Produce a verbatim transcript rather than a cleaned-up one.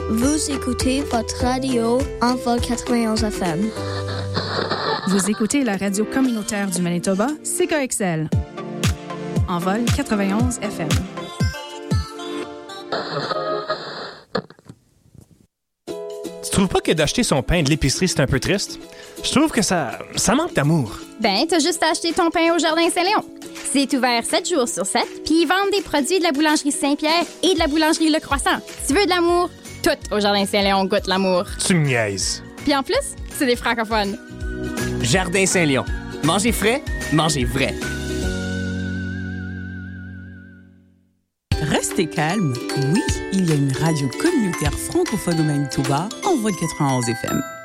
Vous écoutez votre radio Envol quatre-vingt-onze F M. Vous écoutez la radio communautaire du Manitoba, C K X L. Envol quatre-vingt-onze F M. Tu trouves pas que d'acheter son pain de l'épicerie, c'est un peu triste? Je trouve que ça, ça manque d'amour. Ben, t'as juste à acheter ton pain au Jardin Saint-Léon. C'est ouvert sept jours sur sept, puis ils vendent des produits de la boulangerie Saint-Pierre et de la boulangerie Le Croissant. Si tu veux de l'amour, tout au Jardin Saint-Léon goûte l'amour. Tu me niaises. Puis en plus, c'est des francophones. Jardin Saint-Léon. Mangez frais, mangez vrai. Restez calme. Oui, il y a une radio communautaire francophone au Manitoba, Envol quatre-vingt-onze F M.